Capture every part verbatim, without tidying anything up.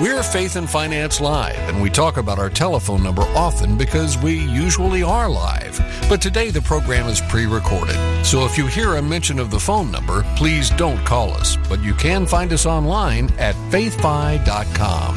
We're Faith and Finance Live, and we talk about our telephone number often because we usually are live. But today the program is pre-recorded. So if you hear a mention of the phone number, please don't call us. But you can find us online at faith fi dot com.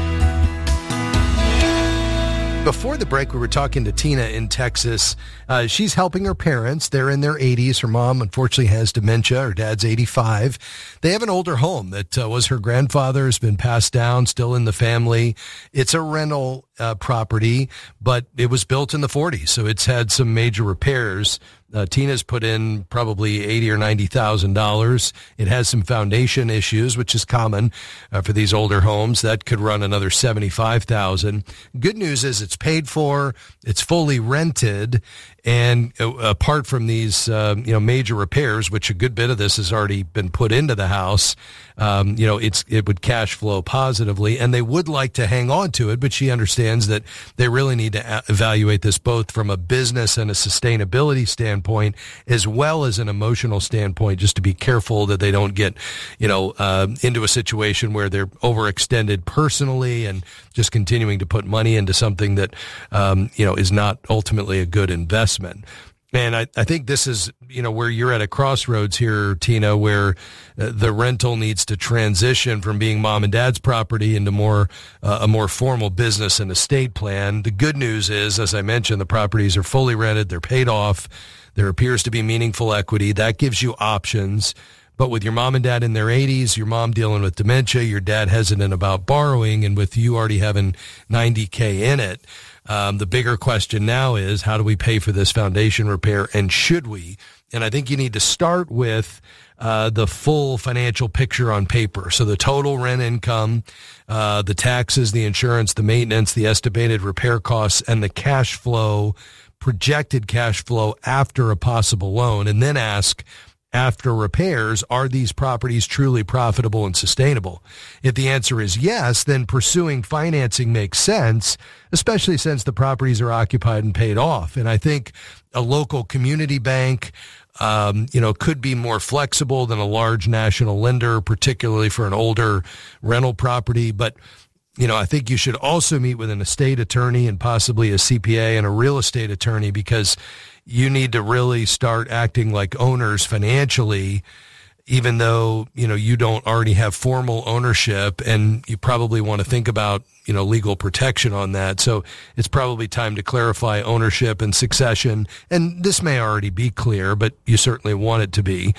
Before the break, we were talking to Tina in Texas. Uh, she's helping her parents. They're in their eighties. Her mom, unfortunately, has dementia. Her dad's eighty-five. They have an older home that uh, was her grandfather's, been passed down, still in the family. It's a rental uh, property, but it was built in the forties, so it's had some major repairs. Uh, Tina's put in probably eighty or ninety thousand dollars. It has some foundation issues, which is common uh, for these older homes. That could run another seventy-five thousand. Good news is it's paid for. It's fully rented, and uh, apart from these, uh, you know, major repairs, which a good bit of this has already been put into the house, um, you know, it's it would cash flow positively, and they would like to hang on to it. But she understands that they really need to a- evaluate this both from a business and a sustainability standpoint. Point, as well as an emotional standpoint, just to be careful that they don't get, you know, uh, into a situation where they're overextended personally and just continuing to put money into something that, um, you know, is not ultimately a good investment. And I, I think this is, you know, where you're at a crossroads here, Tina, where uh, the rental needs to transition from being mom and dad's property into more uh, a more formal business and estate plan. The good news is, as I mentioned, the properties are fully rented, they're paid off. There appears to be meaningful equity. That gives you options. But with your mom and dad in their eighties, your mom dealing with dementia, your dad hesitant about borrowing, and with you already having ninety K in it, um, the bigger question now is, how do we pay for this foundation repair, and should we? And I think you need to start with uh, the full financial picture on paper. So the total rent income, uh, the taxes, the insurance, the maintenance, the estimated repair costs, and the cash flow, projected cash flow after a possible loan, and then ask, after repairs, are these properties truly profitable and sustainable? If the answer is yes, then pursuing financing makes sense, especially since the properties are occupied and paid off. And I think a local community bank, um, you know, could be more flexible than a large national lender, particularly for an older rental property. But you know, I think you should also meet with an estate attorney and possibly a C P A and a real estate attorney, because you need to really start acting like owners financially, even though, you know, you don't already have formal ownership, and you probably want to think about, you know, legal protection on that. So it's probably time to clarify ownership and succession. And this may already be clear, but you certainly want it to be.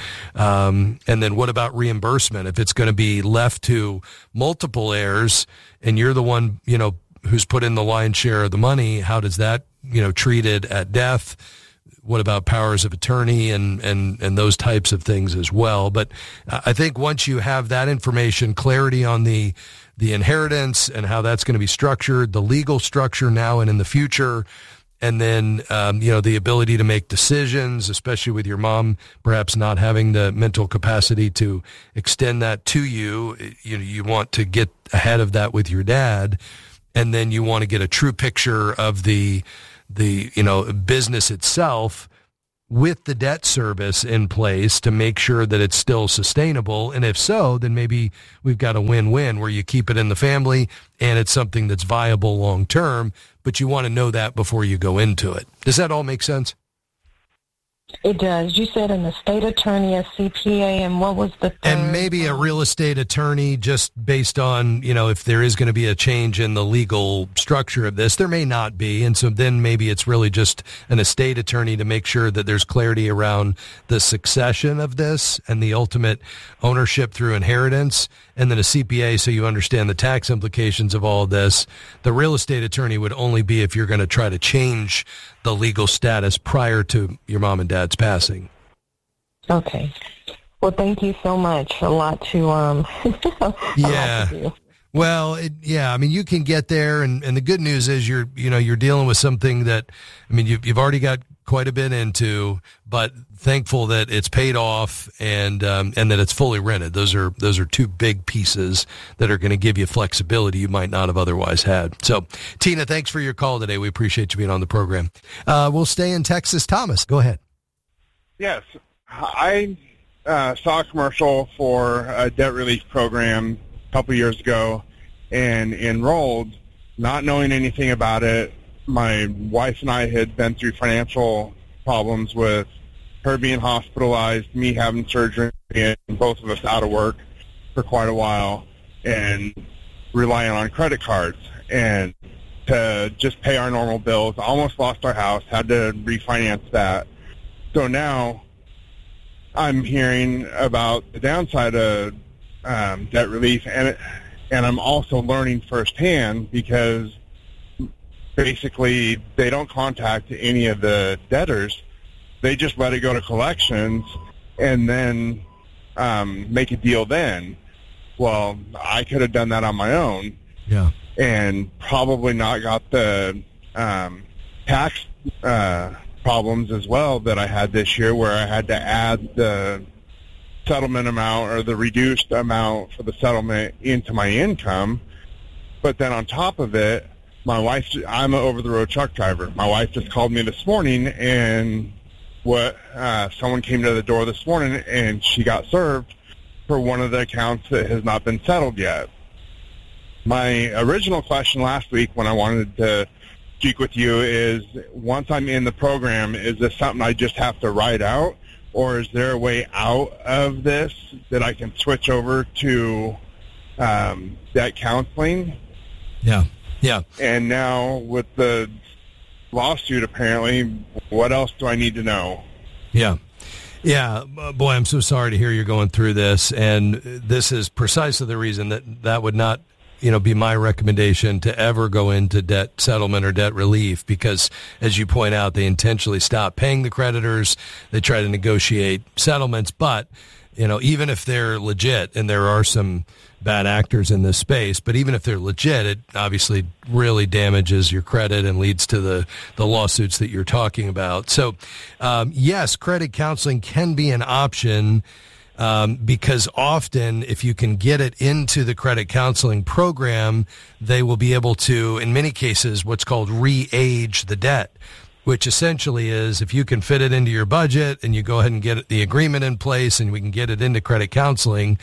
Um, and then what about reimbursement? If it's going to be left to multiple heirs and you're the one, you know, who's put in the lion's share of the money, how does that, you know, treated at death? What about powers of attorney and, and, and those types of things as well? But I think once you have that information, clarity on the the inheritance and how that's going to be structured, the legal structure now and in the future, and then, um, you know, the ability to make decisions, especially with your mom perhaps not having the mental capacity to extend that to you. You know, you want to get ahead of that with your dad, and then you want to get a true picture of the the, you know, business itself with the debt service in place to make sure that it's still sustainable. And if so, then maybe we've got a win-win where you keep it in the family and it's something that's viable long-term, but you want to know that before you go into it. Does that all make sense? It does. You said an estate attorney, a C P A, and what was the third? And maybe a real estate attorney, just based on, you know, if there is going to be a change in the legal structure of this. There may not be, and so then maybe it's really just an estate attorney to make sure that there's clarity around the succession of this and the ultimate ownership through inheritance, and then a C P A so you understand the tax implications of all of this. The real estate attorney would only be if you're going to try to change the legal status prior to your mom and dad's passing. Okay. Well, thank you so much. A lot to, um, a yeah. lot to do. Well, it, yeah, I mean, you can get there, and, and the good news is you're, you know, you're dealing with something that, I mean, you've, you've already got quite a bit into, but thankful that it's paid off and um, and that it's fully rented. Those are those are two big pieces that are going to give you flexibility you might not have otherwise had. So, Tina, thanks for your call today. We appreciate you being on the program. Uh, we'll stay in Texas. Thomas, go ahead. Yes, I uh, saw a commercial for a debt relief program a couple years ago, and enrolled, not knowing anything about it. My wife and I had been through financial problems with her being hospitalized, me having surgery, and both of us out of work for quite a while, and relying on credit cards. And to just pay our normal bills, almost lost our house, had to refinance that. So now I'm hearing about the downside of um, debt relief, and it, and I'm also learning firsthand because basically they don't contact any of the debtors. They just let it go to collections and then um, make a deal then. Well, I could have done that on my own. Yeah. And probably not got the um, tax uh, problems as well that I had this year, where I had to add the settlement amount or the reduced amount for the settlement into my income. But then on top of it, my wife, I'm an over-the-road truck driver. My wife just called me this morning, and what uh, someone came to the door this morning, and she got served for one of the accounts that has not been settled yet. My original question last week when I wanted to speak with you is, once I'm in the program, is this something I just have to write out, or is there a way out of this that I can switch over to um, debt counseling? Yeah, yeah. And now with the lawsuit, apparently, what else do I need to know? Yeah. Yeah, boy, I'm so sorry to hear you're going through this, and this is precisely the reason that that would not, you know, be my recommendation to ever go into debt settlement or debt relief, because, as you point out, they intentionally stop paying the creditors. They try to negotiate settlements, but, you know, even if they're legit, and there are some bad actors in this space, but even if they're legit, it obviously really damages your credit and leads to the, the lawsuits that you're talking about. So, um, yes, credit counseling can be an option, um, because often if you can get it into the credit counseling program, they will be able to, in many cases, what's called re-age the debt, which essentially is, if you can fit it into your budget and you go ahead and get the agreement in place and we can get it into credit counseling,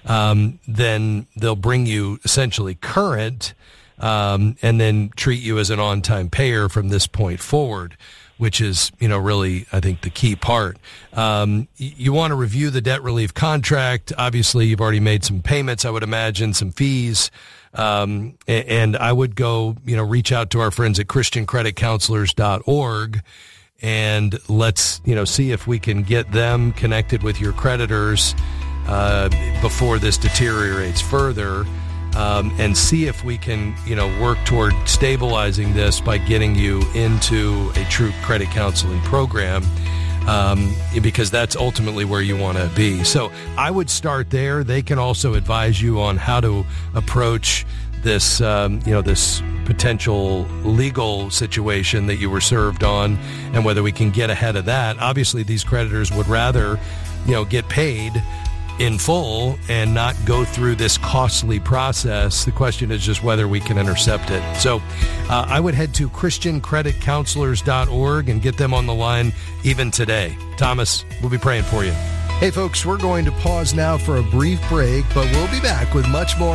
um, then they'll bring you essentially current, um, and then treat you as an on-time payer from this point forward, which is, you know, really, I think, the key part. Um, you want to review the debt relief contract. Obviously, you've already made some payments, I would imagine, some fees. Um, and I would go, you know, reach out to our friends at Christian Credit Counselors dot org, and let's, you know, see if we can get them connected with your creditors uh, before this deteriorates further, um, and see if we can, you know, work toward stabilizing this by getting you into a true credit counseling program. Um, because that's ultimately where you want to be. So I would start there. They can also advise you on how to approach this, um, you know, this potential legal situation that you were served on, and whether we can get ahead of that. Obviously, these creditors would rather, you know, get paid in full and not go through this costly process. The question is just whether we can intercept it. So uh, I would head to Christian Credit Counselors dot org and get them on the line even today. Thomas, we'll be praying for you. Hey, folks, we're going to pause now for a brief break, but we'll be back with much more